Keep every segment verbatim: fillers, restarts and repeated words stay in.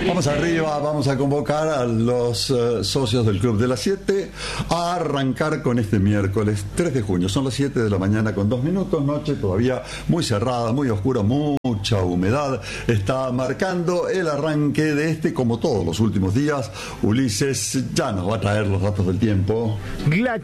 Vamos arriba, vamos a convocar a los uh, socios del Club de las siete a arrancar con este miércoles tres de junio. Son las siete de la mañana con dos minutos, noche todavía muy cerrada, muy oscura, mucha humedad. Está marcando el arranque de este, como todos los últimos días. Ulises ya nos va a traer los datos del tiempo. La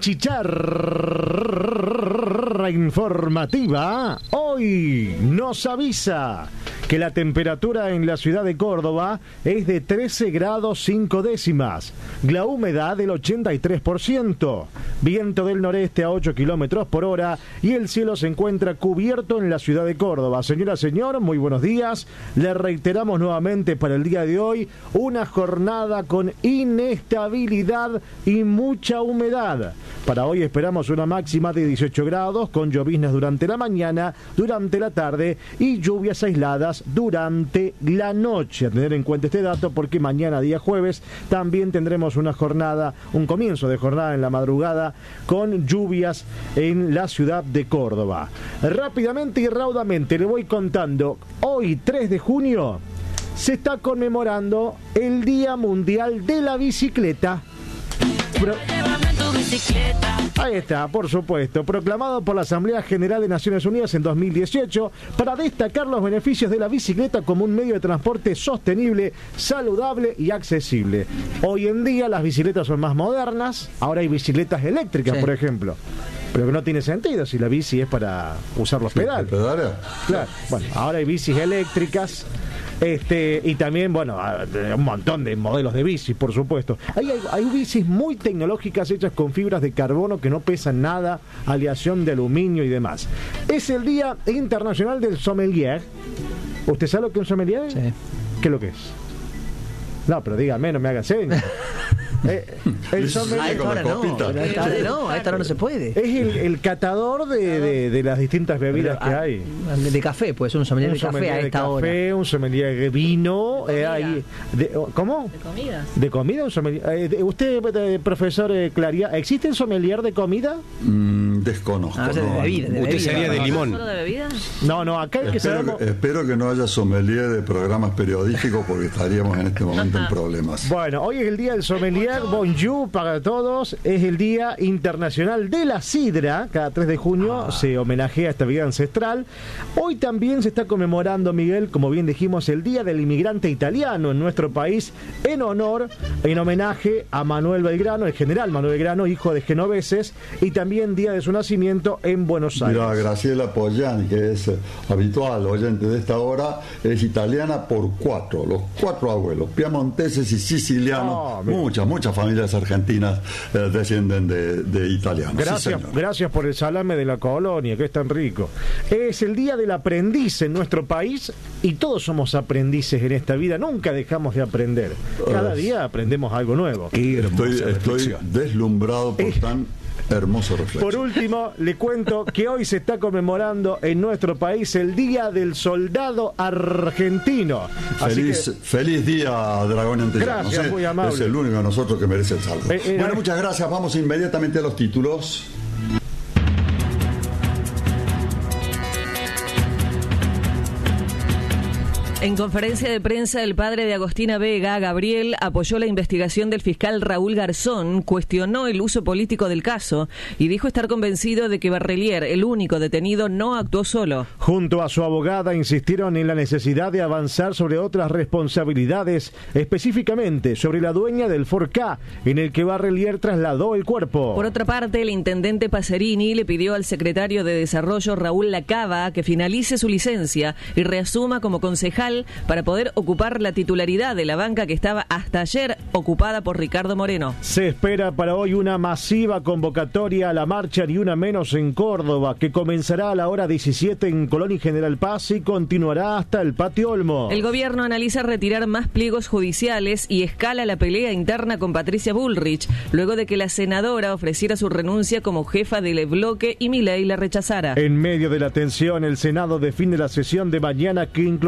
chicharra informativa hoy nos avisa que la temperatura en la ciudad de Córdoba es de trece grados cinco décimas, la humedad del ochenta y tres por ciento, viento del noreste a ocho kilómetros por hora y el cielo se encuentra cubierto en la ciudad de Córdoba. Señora, señor, muy buenos días. Le reiteramos nuevamente para el día de hoy una jornada con inestabilidad y mucha humedad. Para hoy esperamos una máxima de dieciocho grados con lloviznas durante la mañana, durante la tarde y lluvias aisladas durante la noche. A tener en cuenta este dato porque mañana, día jueves, también tendremos una jornada, un comienzo de jornada en la madrugada con lluvias en la ciudad de Córdoba. Rápidamente y raudamente le voy contando. Hoy, tres de junio, se está conmemorando el Día Mundial de la Bicicleta. Pro... Ahí está, por supuesto, proclamado por la Asamblea General de Naciones Unidas en dos mil dieciocho para destacar los beneficios de la bicicleta como un medio de transporte sostenible, saludable y accesible. Hoy en día las bicicletas son más modernas, ahora hay bicicletas eléctricas, sí, por ejemplo. Pero que no tiene sentido si la bici es para usar los pedales. ¿Pedales? Claro. Bueno, ahora hay bicis eléctricas. Este, y también, bueno, un montón de modelos de bicis, por supuesto. Hay, hay, hay bicis muy tecnológicas hechas con fibras de carbono que no pesan nada, aleación de aluminio y demás. Es el Día Internacional del Sommelier. ¿Usted sabe lo que es un sommelier? Sí. ¿Qué es lo que es? No, pero dígame, no me haga señas. Eh, el sommelier, a esta hora no, a esta hora no, a esta hora no se puede. Es el, el catador de, de, de las distintas bebidas pero, que a, hay. De café, pues un sommelier un de sommelier café a esta de café, hora. Un sommelier de vino. Eh, hay, de, ¿Cómo? De comida. ¿De comida? Un sommelier, eh, de, ¿Usted, de, profesor eh, Claría, ¿existe un sommelier de comida? Mm, desconozco. Ah, no. de bebida, de ¿Usted bebida, sería no, de no, limón? ¿Solo de bebidas? No, no, acá el que espero, sabemos... que, espero que no haya sommelier de programas periodísticos porque estaríamos en este momento en problemas. Bueno, hoy es el día del sommelier. Bonjour para todos. Es el Día Internacional de la Sidra. Cada tres de junio ah. se homenajea a esta vida ancestral. Hoy también se está conmemorando, Miguel, como bien dijimos, el Día del Inmigrante Italiano en nuestro país, en honor, en homenaje a Manuel Belgrano, el general Manuel Belgrano, hijo de genoveses, y también día de su nacimiento en Buenos Aires. Mira, Graciela Pollán, que es habitual oyente de esta hora, es italiana por cuatro, los cuatro abuelos, piamonteses y sicilianos, oh, muchas, muchas familias argentinas eh, descienden de, de italianos. Gracias, sí, gracias por el salame de la colonia, que es tan rico. Es el día del aprendiz en nuestro país y todos somos aprendices en esta vida, nunca dejamos de aprender. Cada día aprendemos algo nuevo. Estoy, estoy deslumbrado por eh. tan hermoso reflejo. Por último, le cuento que hoy se está conmemorando en nuestro país el Día del Soldado Argentino. Feliz, que... feliz día, Dragón Antillano. Gracias, ¿sí? Muy amable. Es el único de nosotros que merece el salvo. Eh, eh, bueno, eh, muchas gracias. Vamos inmediatamente a los títulos. En conferencia de prensa, el padre de Agostina Vega, Gabriel, apoyó la investigación del fiscal Raúl Garzón, cuestionó el uso político del caso y dijo estar convencido de que Barrelier, el único detenido, no actuó solo. Junto a su abogada insistieron en la necesidad de avanzar sobre otras responsabilidades, específicamente sobre la dueña del Ford Ka, en el que Barrelier trasladó el cuerpo. Por otra parte, el intendente Pacerini le pidió al secretario de Desarrollo, Raúl Lacaba, que finalice su licencia y reasuma como concejal para poder ocupar la titularidad de la banca que estaba hasta ayer ocupada por Ricardo Moreno. Se espera para hoy una masiva convocatoria a la marcha Ni Una Menos en Córdoba, que comenzará a la hora diecisiete en Colón y General Paz y continuará hasta el Patio Olmo. El gobierno analiza retirar más pliegos judiciales y escala la pelea interna con Patricia Bullrich, luego de que la senadora ofreciera su renuncia como jefa del bloque y Milei la rechazara. En medio de la tensión, el Senado define la sesión de mañana que incluirá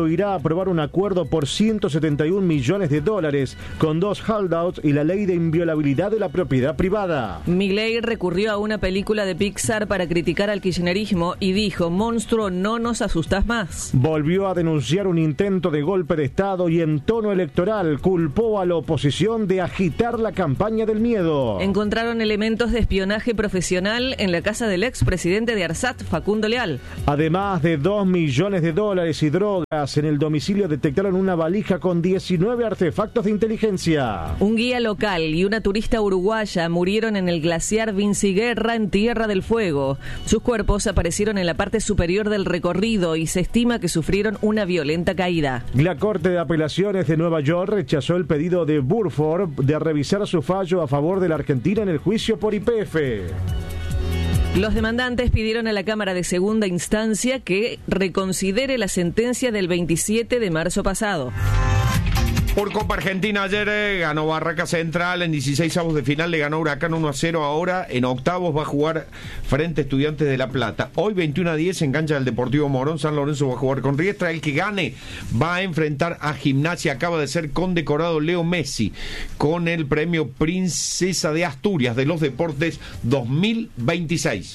aprobar un acuerdo por ciento setenta y un millones de dólares con dos holdouts y la ley de inviolabilidad de la propiedad privada. Milei recurrió a una película de Pixar para criticar al kirchnerismo y dijo: monstruo, no nos asustás más. Volvió a denunciar un intento de golpe de Estado y en tono electoral culpó a la oposición de agitar la campaña del miedo. Encontraron elementos de espionaje profesional en la casa del expresidente de ARSAT, Facundo Leal. Además de dos millones de dólares y drogas, en el domicilio detectaron una valija con diecinueve artefactos de inteligencia. Un guía local y una turista uruguaya murieron en el glaciar Vinciguerra en Tierra del Fuego. Sus cuerpos aparecieron en la parte superior del recorrido y se estima que sufrieron una violenta caída. La Corte de Apelaciones de Nueva York rechazó el pedido de Burford de revisar su fallo a favor de la Argentina en el juicio por Y P F. Los demandantes pidieron a la Cámara de Segunda Instancia que reconsidere la sentencia del veintisiete de marzo pasado. Por Copa Argentina ayer eh, ganó Barraca Central, en dieciséis avos de final le ganó Huracán uno a cero, ahora en octavos va a jugar frente a Estudiantes de La Plata. Hoy veintiuno a diez en cancha del Deportivo Morón, San Lorenzo va a jugar con Riestra, el que gane va a enfrentar a Gimnasia. Acaba de ser condecorado Leo Messi con el premio Princesa de Asturias de los Deportes dos mil veintiséis.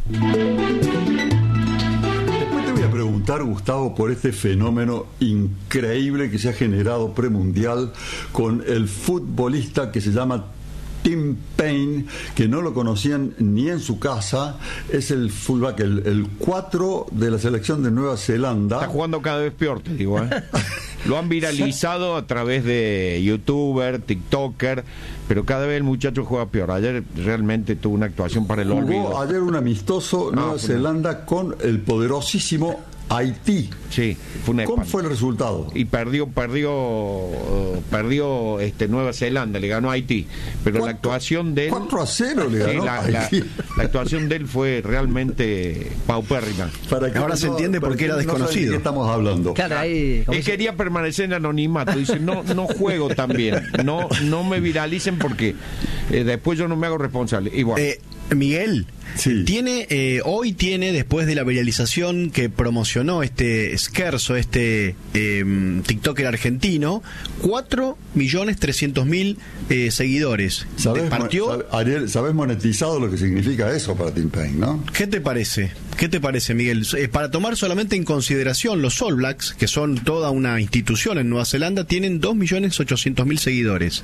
Preguntar, Gustavo, por este fenómeno increíble que se ha generado premundial con el futbolista que se llama Tim Payne, que no lo conocían ni en su casa. Es el fullback, el, el cuatro de la selección de Nueva Zelanda. Está jugando cada vez peor, te digo, ¿eh? Lo han viralizado a través de youtuber, tiktoker, pero cada vez el muchacho juega peor. Ayer realmente tuvo una actuación para el Jugó olvido. Ayer un amistoso No, Nueva fue Zelanda no. con el poderosísimo Haití. Sí, fue una ¿Cómo espanto. fue el resultado? Y perdió, perdió, uh, perdió este Nueva Zelanda, le ganó a Haití. Pero la actuación de él. cuatro a cero le Sí, ganó la, a la, Haití. la actuación de él fue realmente paupérrima. Para que Ahora no- se entiende para por qué que era no saben desconocido. de qué estamos hablando. Claro, ahí... como Él se- quería permanecer en anonimato. Dice, no, no juego tan bien. No, no me viralicen porque eh, después yo no me hago responsable. Y bueno. Eh, Miguel, Sí. tiene eh, hoy tiene, después de la viralización que promocionó este Scherzo, este eh, TikToker argentino, cuatro millones trescientos mil eh, seguidores. ¿Sabes, Te partió. sabe- Ariel, ¿sabes monetizado lo que significa eso para Tim Payne, no? ¿Qué te parece? ¿Qué te parece, Miguel? Eh, para tomar solamente en consideración, los All Blacks, que son toda una institución en Nueva Zelanda, tienen dos millones ochocientos mil seguidores.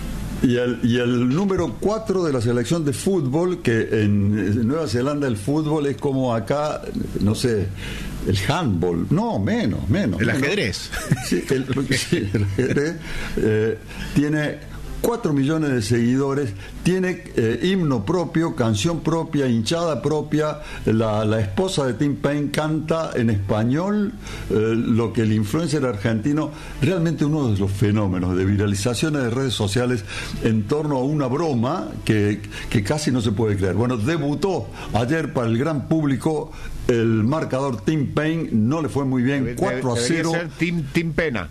Y el, y el número cuatro de la selección de fútbol, que en Nueva Zelanda el fútbol es como acá, no sé, el handball. No, menos, menos. El menos. ajedrez. Sí, el, sí, el ajedrez. Eh, tiene cuatro millones de seguidores, tiene eh, himno propio, canción propia, hinchada propia. La, la esposa de Tim Payne canta en español eh, lo que el influencer argentino, realmente uno de los fenómenos de viralizaciones de redes sociales en torno a una broma que, que casi no se puede creer. Bueno, debutó ayer para el gran público el marcador Tim Payne, no le fue muy bien, cuatro a Debería cero. ser Team, team Pena.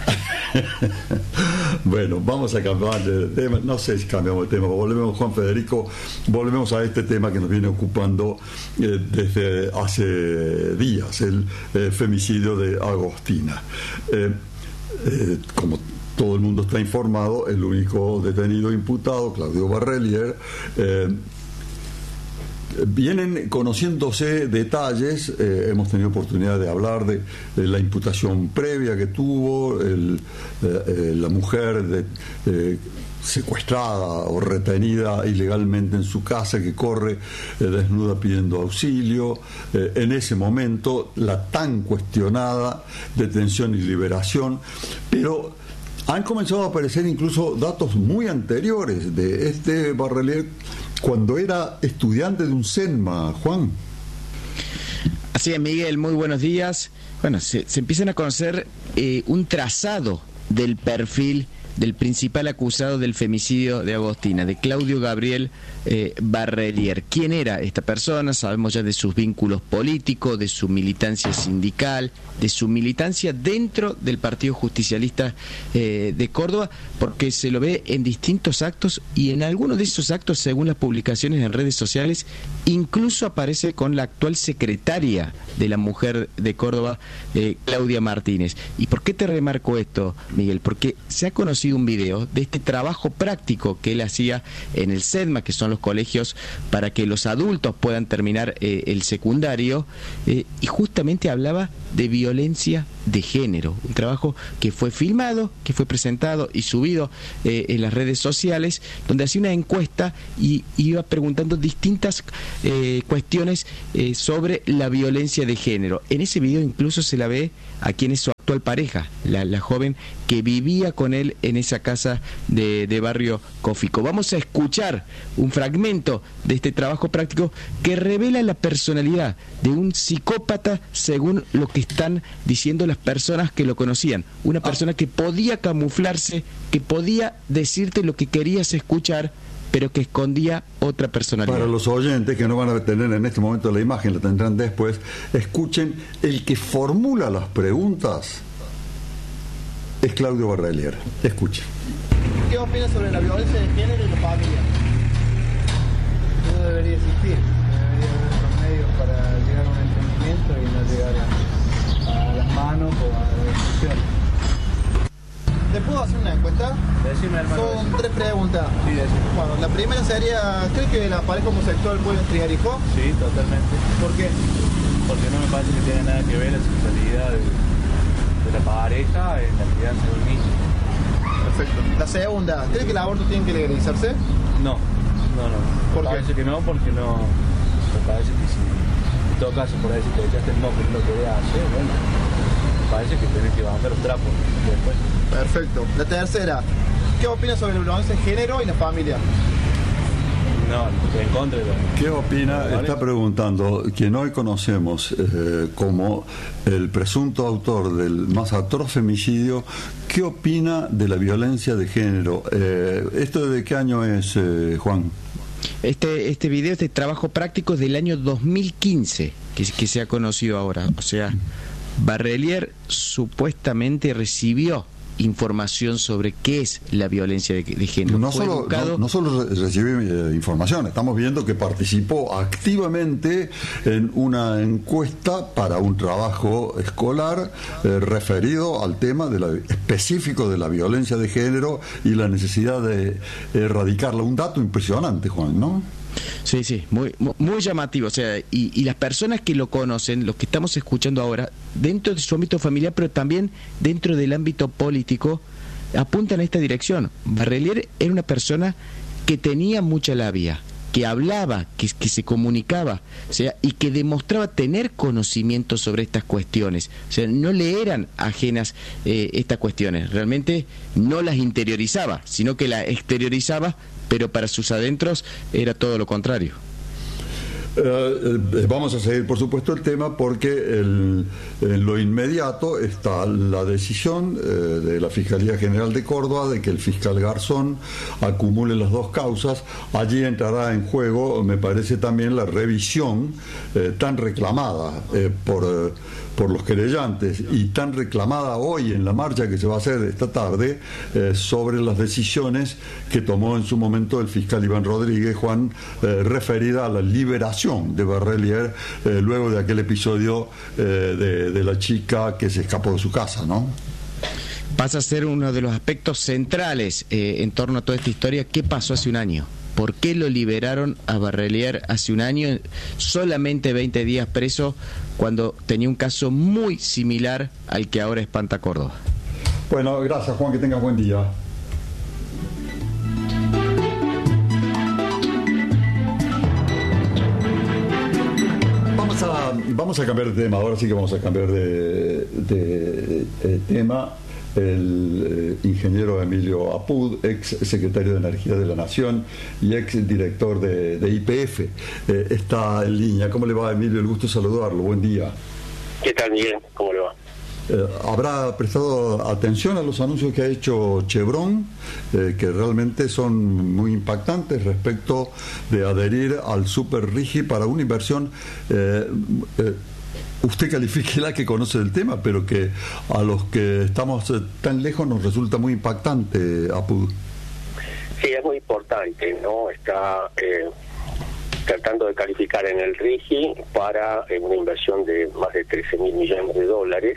Bueno, vamos a cambiar de tema. No sé si cambiamos de tema. Volvemos, Juan Federico, volvemos a este tema que nos viene ocupando eh, desde hace días, el eh, femicidio de Agostina. Eh, eh, como todo el mundo está informado, el único detenido imputado, Claudio Barrelier, eh, vienen conociéndose detalles. Eh, hemos tenido oportunidad de hablar de, de la imputación previa que tuvo el, eh, eh, la mujer de, eh, secuestrada o retenida ilegalmente en su casa, que corre eh, desnuda pidiendo auxilio. Eh, en ese momento la tan cuestionada detención y liberación, pero han comenzado a aparecer incluso datos muy anteriores de este Barrelier cuando era estudiante de un SENMA, Juan. Así es, Miguel, muy buenos días. Bueno, se, se empiezan a conocer eh, un trazado del perfil del principal acusado del femicidio de Agostina, de Claudio Gabriel eh, Barrelier. ¿Quién era esta persona? Sabemos ya de sus vínculos políticos, de su militancia sindical, de su militancia dentro del Partido Justicialista eh, de Córdoba, porque se lo ve en distintos actos, y en algunos de esos actos, según las publicaciones en redes sociales, incluso aparece con la actual secretaria de la Mujer de Córdoba, eh, Claudia Martínez. ¿Y por qué te remarco esto, Miguel? Porque se ha conocido un video de este trabajo práctico que él hacía en el SEDMA, que son los colegios para que los adultos puedan terminar eh, el secundario, eh, y justamente hablaba de violencia de género, un trabajo que fue filmado, que fue presentado y subido eh, en las redes sociales, donde hacía una encuesta y iba preguntando distintas eh, cuestiones eh, sobre la violencia de género. En ese video incluso se la ve a quien es su actual pareja, la, la joven que vivía con él en esa casa de, de Barrio Cófico. Vamos a escuchar un fragmento de este trabajo práctico que revela la personalidad de un psicópata según lo que están diciendo las personas que lo conocían. Una persona que podía camuflarse, que podía decirte lo que querías escuchar, pero que escondía otra personalidad. Para los oyentes que no van a tener en este momento la imagen, la tendrán después, escuchen, el que formula las preguntas es Claudio Barrelier. Escuchen. ¿Qué opinas sobre la violencia de género y la familia? No debería existir. Debería haber otros medios para llegar a un entendimiento y no llegar a, a las manos o a la destrucción. ¿Le puedo hacer una encuesta? Decime, hermano. Son tres preguntas. Sí, decime. Bueno, la primera sería, ¿cree que la pareja homosexual puede criar hijos? Sí, totalmente. ¿Por qué? Porque no me parece que tenga nada que ver la sexualidad de, de la pareja en la crianza de un niño. Perfecto. La segunda, ¿cree que el aborto tiene que legalizarse? No, no, no. ¿Por me qué? parece que no, porque no. Me parece que si en todo caso por ahí si te echaste el no, que no lo querías hacer, bueno, me parece que tenés que bajar los trapos después. Perfecto. La tercera, ¿qué opinas sobre la violencia de género y la familia? No, estoy en contra de lo... ¿Qué opina? ¿Vale? Está preguntando quien hoy conocemos eh, como el presunto autor del más atroz femicidio. ¿Qué opina de la violencia de género? Eh, ¿Esto de qué año es, eh, Juan? Este, este video, este trabajo práctico es del año dos mil quince, que, que se ha conocido ahora. O sea, Barrelier supuestamente recibió información sobre qué es la violencia de, de género. No Fue solo, educado... no, no solo recibió eh, información, estamos viendo que participó activamente en una encuesta para un trabajo escolar eh, referido al tema de la, específico de la violencia de género y la necesidad de erradicarla. Un dato impresionante, Juan, ¿no? Sí, sí, muy, muy llamativo. O sea, y, y las personas que lo conocen, los que estamos escuchando ahora, dentro de su ámbito familiar, pero también dentro del ámbito político, apuntan a esta dirección. Barrelier era una persona que tenía mucha labia, que hablaba, que, que se comunicaba, o sea, y que demostraba tener conocimiento sobre estas cuestiones. O sea, no le eran ajenas eh, estas cuestiones. Realmente no las interiorizaba, sino que las exteriorizaba, pero para sus adentros era todo lo contrario. Eh, eh, vamos a seguir, por supuesto, el tema porque el, en lo inmediato está la decisión eh, de la Fiscalía General de Córdoba de que el fiscal Garzón acumule las dos causas. Allí entrará en juego, me parece, también la revisión eh, tan reclamada eh, por, eh, por los querellantes y tan reclamada hoy en la marcha que se va a hacer esta tarde eh, sobre las decisiones que tomó en su momento el fiscal Iván Rodríguez, Juan, eh, referida a la liberación de Barrelier eh, luego de aquel episodio eh, de, de la chica que se escapó de su casa, ¿no? Pasa a ser uno de los aspectos centrales eh, en torno a toda esta historia. ¿Qué pasó hace un año? ¿Por qué lo liberaron a Barrelier hace un año, solamente veinte días preso, cuando tenía un caso muy similar al que ahora espanta Córdoba? Bueno, gracias, Juan, que tengas buen día. Vamos a, vamos a cambiar de tema, ahora sí que vamos a cambiar de, de, de tema. El eh, ingeniero Emilio Apud, ex secretario de Energía de la Nación y ex director de, de Y P F, eh, está en línea. ¿Cómo le va, Emilio? El gusto de saludarlo. Buen día. ¿Qué tal, Miguel? ¿Cómo le va? eh, ¿habrá prestado atención a los anuncios que ha hecho Chevron, eh, que realmente son muy impactantes respecto de adherir al Super Rigi para una inversión? Eh, eh, Usted califíquela, que conoce el tema, pero que a los que estamos eh, tan lejos nos resulta muy impactante, Apud. Sí, es muy importante, ¿no? Está eh, tratando de calificar en el Rigi para eh, una inversión de más de trece mil millones de dólares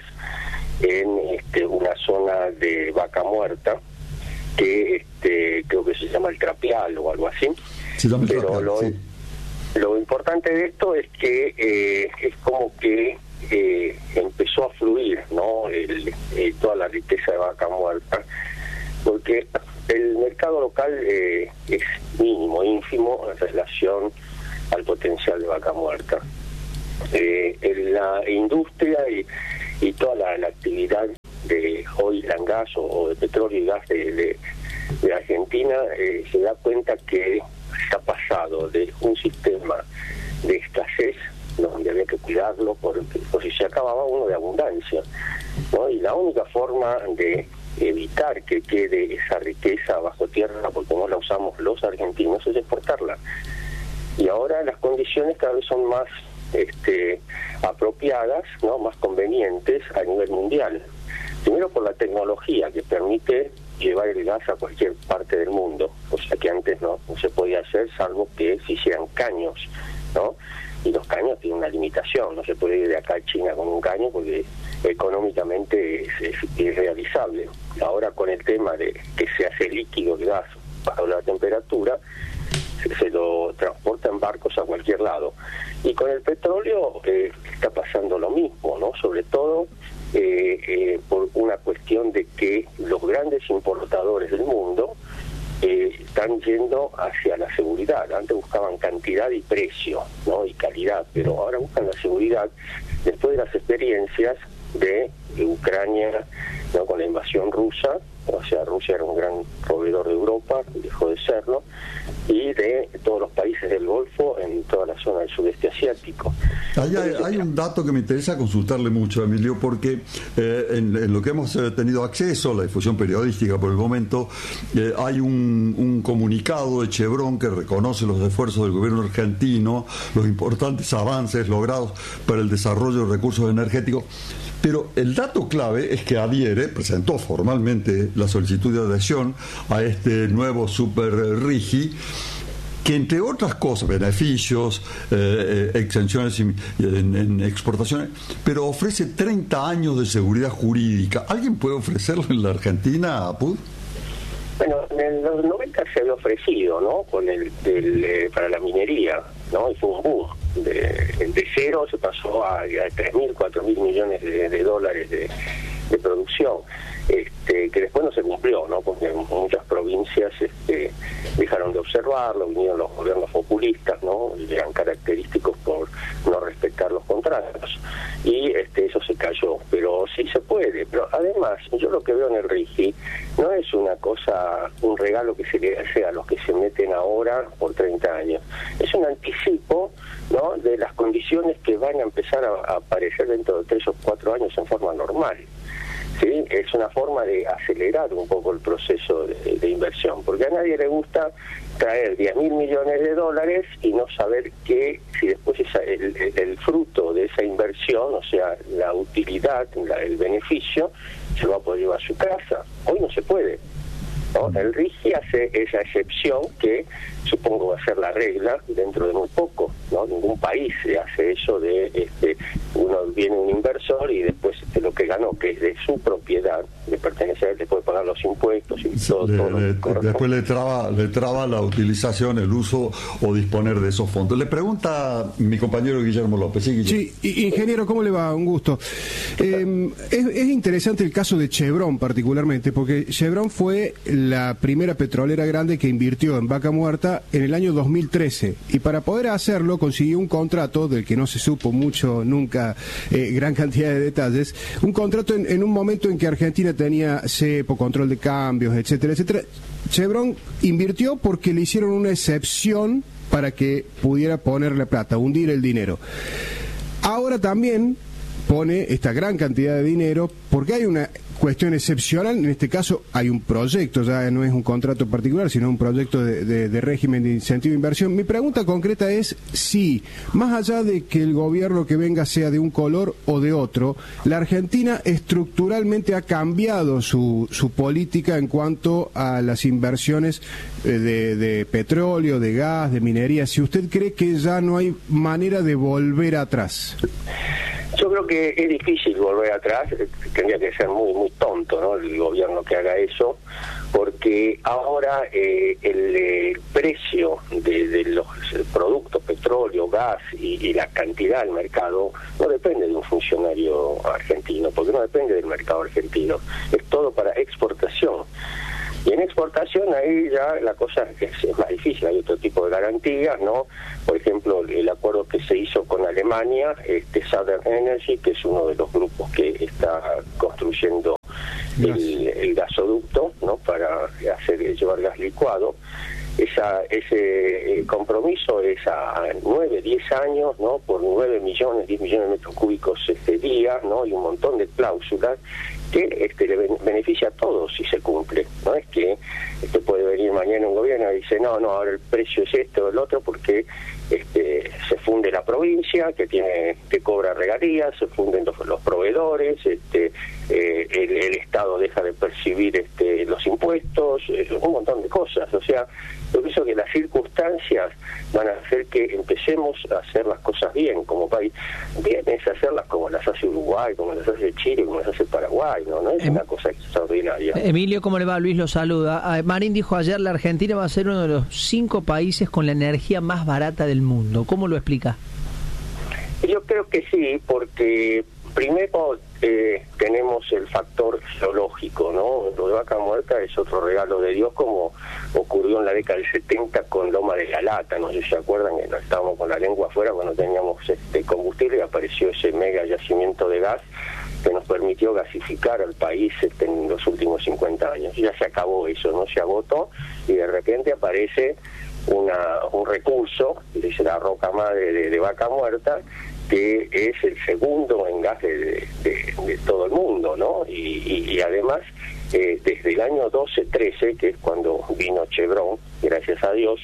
en este, una zona de Vaca Muerta, que este, creo que se llama el Trapial o algo así. Se llama el pero Trapial, lo, sí. Lo importante de esto es que eh, es como que eh, empezó a fluir, ¿no? El, eh, toda la riqueza de Vaca Muerta, porque el mercado local eh, es mínimo, ínfimo en relación al potencial de Vaca Muerta. Eh, en la industria y, y toda la, la actividad de oil and gas o, o de petróleo y gas de, de, de Argentina eh, se da cuenta que se ha pasado de un sistema de escasez, donde había que cuidarlo porque, por si se acababa uno, de abundancia, ¿no? Y la única forma de evitar que quede esa riqueza bajo tierra, porque no la usamos los argentinos, es exportarla. Y ahora las condiciones cada vez son más este, apropiadas, ¿no? Más convenientes a nivel mundial. Primero por la tecnología que permite llevar el gas a cualquier parte del mundo, o sea que antes no, no se podía hacer salvo que se hicieran caños, ¿no? Y los caños tienen una limitación, no se puede ir de acá a China con un caño porque económicamente es, es irrealizable. Ahora con el tema de que se hace líquido el gas bajo la temperatura, se, se lo transporta en barcos a cualquier lado. Y con el petróleo eh, está pasando lo mismo, ¿no? Sobre todo eh, eh, por una cuestión de que los grandes importadores del mundo eh, están yendo hacia la seguridad. Antes buscaban cantidad y precio, ¿no? Y calidad, pero ahora buscan la seguridad después de las experiencias de Ucrania, ¿no? Con la invasión rusa. O sea, Rusia era un gran proveedor de Europa, dejó de serlo, y de todos los países del Golfo en toda la zona del sudeste asiático. Hay, hay, hay un dato que me interesa consultarle mucho, Emilio, porque eh, en, en lo que hemos eh, tenido acceso, la difusión periodística por el momento, eh, hay un, un comunicado de Chevron que reconoce los esfuerzos del gobierno argentino, los importantes avances logrados para el desarrollo de recursos energéticos. Pero el dato clave es que adhiere, presentó formalmente la solicitud de adhesión a este nuevo Super Rigi, que entre otras cosas, beneficios, eh, eh, exenciones en, en exportaciones, pero ofrece treinta años de seguridad jurídica. ¿Alguien puede ofrecerlo en la Argentina, Apud? Bueno, en los noventa se había ofrecido, ¿no? Con el del, eh, para la minería, ¿no? Y fue un boom. De, de cero se pasó a, a tres mil, cuatro mil millones de, de dólares de, de producción, este, que después no se cumplió, ¿no? Porque muchas provincias este, dejaron de observarlo, vinieron los gobiernos populistas, ¿no? Y eran característicos por no respetar los contratos, y este, eso se cayó, pero sí se puede. Pero además, yo lo que veo en el Rigi no es una cosa, un regalo que se le hace a los que se meten ahora por treinta años, es un anticipo, ¿no? De las condiciones que van a empezar a, a aparecer dentro de tres o cuatro años en forma normal. ¿Sí? Es una forma de acelerar un poco el proceso de, de inversión, porque a nadie le gusta traer diez mil millones de dólares y no saber que si después esa, el, el, el fruto de esa inversión, o sea, la utilidad, la, el beneficio, se va a poder llevar a su casa. Hoy no se puede, ¿no? El Rigi hace esa excepción que supongo va a ser la regla dentro de muy poco, ¿no? Ningún país se hace eso de este, uno viene un inversor y después de lo que ganó, que es de su propiedad, le pertenece a él, le puede pagar los impuestos y todo, le, todo lo le, que después le traba, le traba la utilización, el uso o disponer de esos fondos. Le pregunta mi compañero Guillermo López. Sí, Guillermo. Sí, ingeniero, ¿cómo le va? Un gusto. Eh, es, es interesante el caso de Chevron particularmente, porque Chevron fue la primera petrolera grande que invirtió en Vaca Muerta en el año dos mil trece, y para poder hacerlo consiguió un contrato del que no se supo mucho nunca, eh, gran cantidad de detalles, un contrato en, en un momento en que Argentina tenía cepo, control de cambios, etcétera, etcétera. Chevron invirtió porque le hicieron una excepción para que pudiera ponerle plata, hundir el dinero. Ahora también, pone esta gran cantidad de dinero, porque hay una cuestión excepcional. En este caso hay un proyecto, ya no es un contrato particular, sino un proyecto de, de, de régimen de incentivo de inversión. Mi pregunta concreta es si, más allá de que el gobierno que venga sea de un color o de otro, la Argentina estructuralmente ha cambiado su, su política en cuanto a las inversiones de, de petróleo, de gas, de minería. Si usted cree que ya no hay manera de volver atrás. Yo creo que es difícil volver atrás, tendría que ser muy muy tonto, ¿no?, el gobierno que haga eso, porque ahora eh, el eh, precio de, de los productos, petróleo, gas y, y la cantidad del mercado no depende de un funcionario argentino, porque no depende del mercado argentino, es todo para exportación. Y en exportación ahí ya la cosa es, es más difícil, hay otro tipo de garantías, ¿no? Por ejemplo, el acuerdo que se hizo con Alemania, este Southern Energy, que es uno de los grupos que está construyendo el, el gasoducto, ¿no?, para hacer llevar gas licuado. Esa, ese eh, compromiso es a nueve, diez años, ¿no?, por nueve millones, diez millones de metros cúbicos este día, ¿no?, y un montón de cláusulas que este, le beneficia a todos si se cumple. No es que este, puede venir mañana un gobierno y dice, no, no, ahora el precio es este o el otro, porque este, se funde la provincia, que tiene que cobra regalías, se funden los, los proveedores, este, eh, el, el Estado deja de percibir este, los impuestos, eh, un montón de cosas. O sea, yo pienso que las circunstancias van a hacer que empecemos a hacer las cosas bien como país. Bien es hacerlas como las hace Uruguay, como las hace Chile, como las hace Paraguay, no, no es em, una cosa extraordinaria. Emilio, ¿cómo le va? Luis lo saluda. Marín dijo ayer, la Argentina va a ser uno de los cinco países con la energía más barata del mundo. ¿Cómo lo explica? Yo creo que sí, porque primero eh, tenemos el factor geológico, ¿no? Lo de Vaca Muerta es otro regalo de Dios, como ocurrió en la década del setenta con Loma de la Lata. No sé si se acuerdan que estábamos con la lengua afuera cuando teníamos este combustible y apareció ese mega yacimiento de gas que nos permitió gasificar al país este, en los últimos cincuenta años. Ya se acabó eso, no se agotó, y de repente aparece una, un recurso, dice la roca madre de, de Vaca Muerta, que es el segundo en gas de, de, de, de todo el mundo, ¿no? Y, y, y además, eh, desde el año doce trece, que es cuando vino Chevron, gracias a Dios,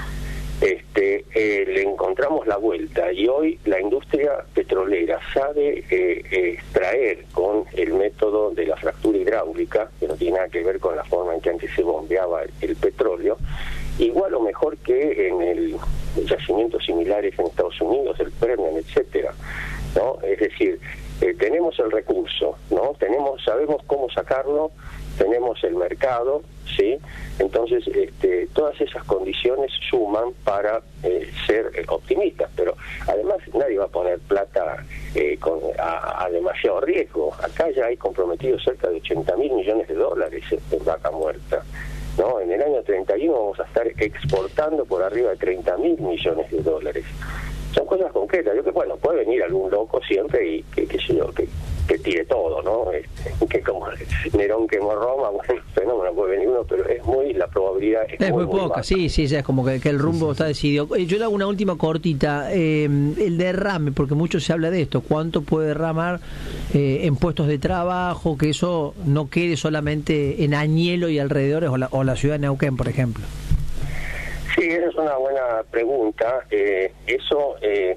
este eh, le encontramos la vuelta, y hoy la industria petrolera sabe eh, extraer con el método de la fractura hidráulica, que no tiene nada que ver con la forma en que antes se bombeaba el, el petróleo, igual o mejor que en el yacimientos similares en Estados Unidos, el Permian, etcétera, ¿no? Es decir, eh, tenemos el recurso, ¿no? Tenemos, sabemos cómo sacarlo, tenemos el mercado, ¿sí? Entonces, este, todas esas condiciones suman para eh, ser eh, optimistas, pero además nadie va a poner plata eh, con, a, a demasiado riesgo. Acá ya hay comprometidos cerca de ochenta mil millones de dólares en Vaca Muerta, ¿no? En el año treinta y uno vamos a estar exportando por arriba de treinta mil millones de dólares. Son cosas concretas. Yo que bueno, puede venir algún loco siempre y que, que, yo, que, que tire todo, ¿no? Este, que como Nerón quemó Roma, bueno, fenómeno, puede venir uno, pero es muy, la probabilidad es, es muy, muy poca, baja. sí, sí, ya es como que, que el rumbo sí, está decidido. Yo le hago una última cortita, eh, el derrame, porque mucho se habla de esto, ¿cuánto puede derramar eh, en puestos de trabajo, que eso no quede solamente en Añelo y alrededores, o la, o la ciudad de Neuquén, por ejemplo? Sí, esa es una buena pregunta. Eh, eso eh,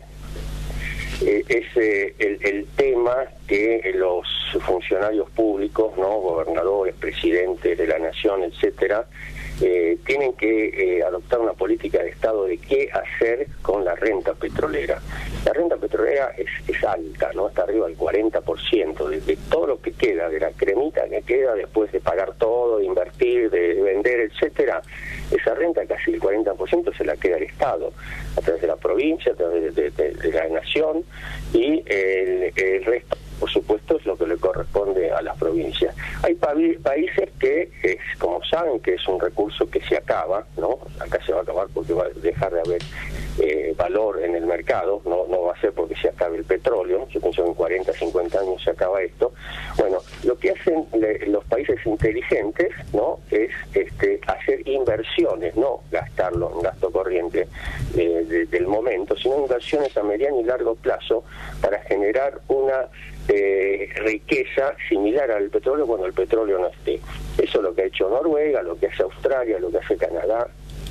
eh, es eh, el, el tema que los funcionarios públicos, no, gobernadores, presidentes de la nación, etcétera, eh, tienen que eh, adoptar una política de Estado de qué hacer con la renta petrolera. La renta petrolera es, es alta, no, está arriba del cuarenta por ciento de, de todo lo que queda, de la cremita que queda después de pagar todo, de invertir, de, de vender, etcétera. Esa renta, casi el cuarenta por ciento, se la queda el Estado, a través de la provincia, a través de, de, de, de la nación, y el, el resto, por supuesto, es lo que le corresponde a las provincias. Hay pa países que, es, como saben, que es un recurso que se acaba, ¿no? Acá se va a acabar porque va a dejar de haber eh, valor en el mercado, no, no va a ser porque se acabe el petróleo. Yo pienso que en cuarenta, cincuenta años se acaba esto. Bueno, lo que hacen le, los países inteligentes, ¿no?, es este, hacer inversiones, no gastarlo en gasto corriente eh, de, del momento, sino inversiones a mediano y largo plazo para generar una eh, riqueza similar al petróleo cuando el petróleo no esté. Eso es lo que ha hecho Noruega, lo que hace Australia, lo que hace Canadá.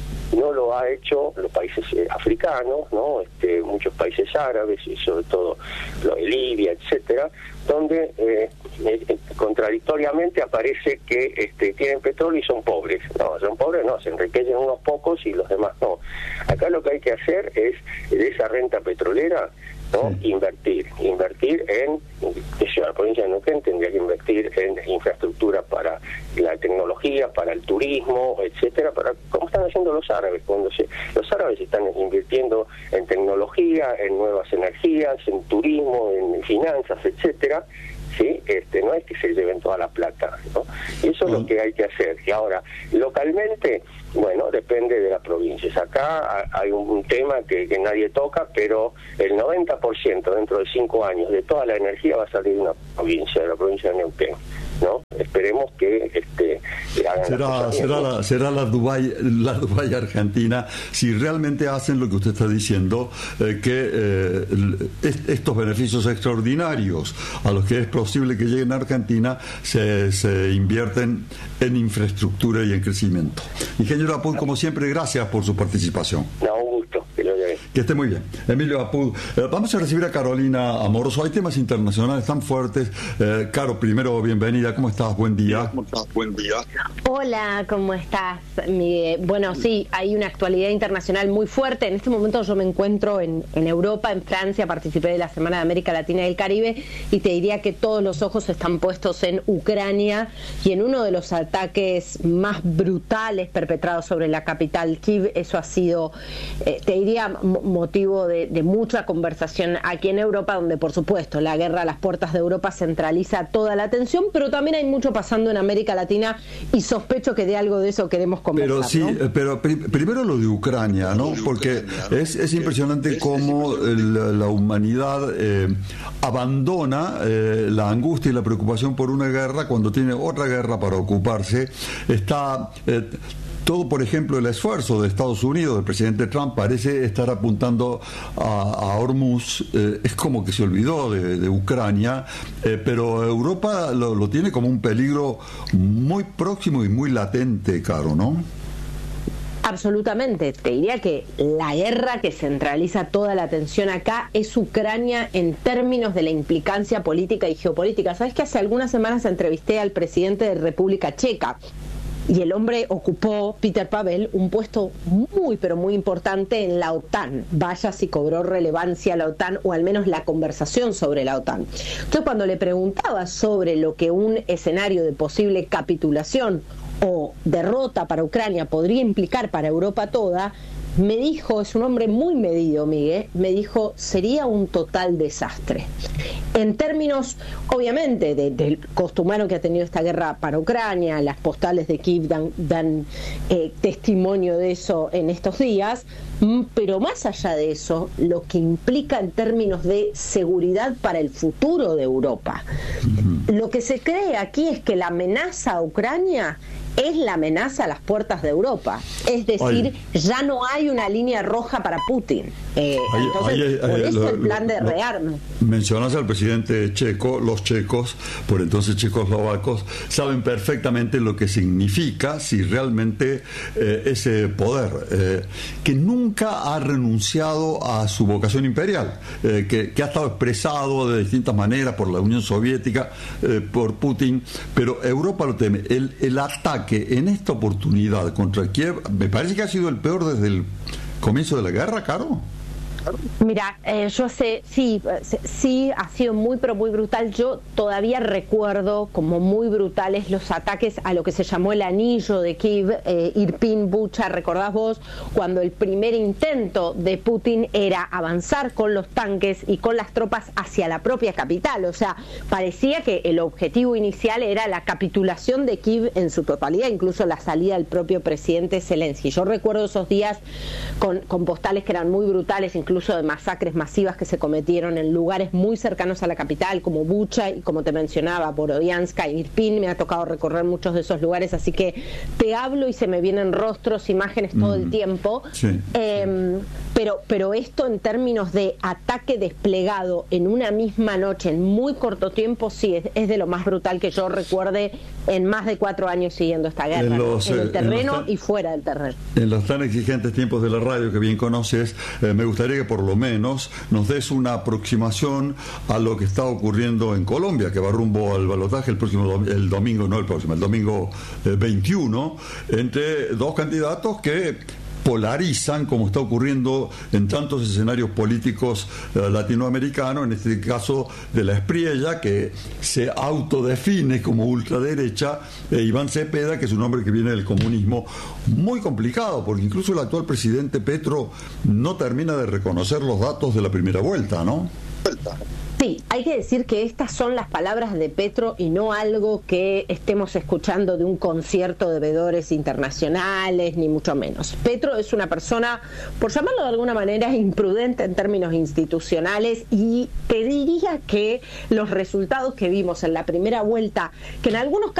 No lo ha hecho los países eh, africanos, no, este, muchos países árabes y sobre todo lo de Libia, etcétera, donde eh, eh, contradictoriamente aparece que este, tienen petróleo y son pobres. No, son pobres, no, se enriquecen unos pocos y los demás no. Acá lo que hay que hacer es de esa renta petrolera, ¿no? Sí. Invertir, invertir en, que sea, la provincia de Neuquén tendría que invertir en infraestructura para la tecnología, para el turismo, etcétera, para como están haciendo los árabes, cuando se, los árabes están invirtiendo en tecnología, en nuevas energías, en turismo, en finanzas, etcétera. Sí, este, no es que se lleven toda la plata, ¿no? Eso es lo que hay que hacer. Y ahora, localmente, bueno, depende de las provincias. Acá hay un tema que, que nadie toca, pero el noventa por ciento dentro de cinco años de toda la energía va a salir de una provincia, de la provincia de Neuquén, ¿no? Esperemos que este, hagan será será la, será la Dubái la Dubái Argentina si realmente hacen lo que usted está diciendo, eh, que eh, est estos beneficios extraordinarios a los que es posible que lleguen a Argentina se, se invierten en infraestructura y en crecimiento. Ingeniero Apud, como siempre, gracias por su participación. No, un gusto, que lo lleve. Que esté muy bien. Emilio Apud. Eh, vamos a recibir a Carolina Amoroso. Hay temas internacionales tan fuertes. Eh, Caro, primero, bienvenida. ¿Cómo estás? Buen día. ¿Cómo estás? Buen día. Hola, ¿cómo estás, Miguel? Bueno, sí, hay una actualidad internacional muy fuerte. En este momento yo me encuentro en, en Europa, en Francia, participé de la Semana de América Latina y el Caribe, y te diría que todos los ojos están puestos en Ucrania y en uno de los ataques más brutales perpetrados sobre la capital, Kiev. Eso ha sido, eh, te diría, motivo de, de mucha conversación aquí en Europa, donde por supuesto la guerra a las puertas de Europa centraliza toda la atención, pero también hay mucho pasando en América Latina y sospecho que de algo de eso queremos conversar. Pero sí, ¿no? pero pri primero lo de Ucrania, ¿no? Porque es, es impresionante cómo la, la humanidad eh, abandona eh, la angustia y la preocupación por una guerra cuando tiene otra guerra para ocuparse. Está eh, todo, por ejemplo, el esfuerzo de Estados Unidos, del presidente Trump, parece estar apuntando a, a Hormuz. Eh, es como que se olvidó de, de Ucrania, eh, pero Europa lo, lo tiene como un peligro muy próximo y muy latente, Caro, ¿no? Absolutamente. Te diría que la guerra que centraliza toda la atención acá es Ucrania en términos de la implicancia política y geopolítica. ¿Sabes que hace algunas semanas entrevisté al presidente de República Checa? Y el hombre ocupó, Peter Pavel, un puesto muy, pero muy importante en la OTAN. Vaya si cobró relevancia la OTAN, o al menos la conversación sobre la OTAN. Entonces, cuando le preguntaba sobre lo que un escenario de posible capitulación o derrota para Ucrania podría implicar para Europa toda, me dijo, es un hombre muy medido, Miguel, me dijo, sería un total desastre. En términos, obviamente, de, del costumano que ha tenido esta guerra para Ucrania, las postales de Kiev dan, dan eh, testimonio de eso en estos días, pero más allá de eso, lo que implica en términos de seguridad para el futuro de Europa. Uh-huh. Lo que se cree aquí es que la amenaza a Ucrania es la amenaza a las puertas de Europa. Es decir, Ay. ya no hay una línea roja para Putin. Eh, Ay, entonces, ay, ay, por ay, eso lo, el plan de lo, rearme. Mencionas al presidente checo. Los checos, por entonces checoslovacos, saben perfectamente lo que significa si realmente eh, ese poder, eh, que nunca ha renunciado a su vocación imperial, eh, que, que ha estado expresado de distintas maneras por la Unión Soviética, eh, por Putin, pero Europa lo teme. El, el ataque que en esta oportunidad contra Kiev me parece que ha sido el peor desde el comienzo de la guerra, Caro. Mira, eh, yo sé, sí, sí, ha sido muy, pero muy brutal. Yo todavía recuerdo como muy brutales los ataques a lo que se llamó el anillo de Kiev, eh, Irpin, Bucha. ¿Recordás vos cuando el primer intento de Putin era avanzar con los tanques y con las tropas hacia la propia capital? O sea, parecía que el objetivo inicial era la capitulación de Kiev en su totalidad, incluso la salida del propio presidente Zelensky. Yo recuerdo esos días con, con postales que eran muy brutales, incluso incluso de masacres masivas que se cometieron en lugares muy cercanos a la capital, como Bucha y, como te mencionaba, Borodianska y Irpin. Me ha tocado recorrer muchos de esos lugares, así que te hablo y se me vienen rostros, imágenes todo mm. el tiempo. Sí. Eh, pero, pero esto en términos de ataque desplegado en una misma noche, en muy corto tiempo, sí, es, es de lo más brutal que yo recuerde en más de cuatro años siguiendo esta guerra, en, los, ¿no? en el terreno en tan, y fuera del terreno. En los tan exigentes tiempos de la radio que bien conoces, eh, me gustaría que por lo menos nos des una aproximación a lo que está ocurriendo en Colombia, que va rumbo al balotaje el próximo dom- el domingo, no el próximo, el domingo eh, veintiuno, entre dos candidatos que polarizan, como está ocurriendo en tantos escenarios políticos eh, latinoamericanos, en este caso de la Espriella, que se autodefine como ultraderecha, e Iván Cepeda, que es un hombre que viene del comunismo. Muy complicado, porque incluso el actual presidente Petro no termina de reconocer los datos de la primera vuelta, ¿no? Sí, hay que decir que estas son las palabras de Petro y no algo que estemos escuchando de un concierto de veedores internacionales, ni mucho menos. Petro es una persona, por llamarlo de alguna manera, imprudente en términos institucionales, y te diría que los resultados que vimos en la primera vuelta, que en algunos casos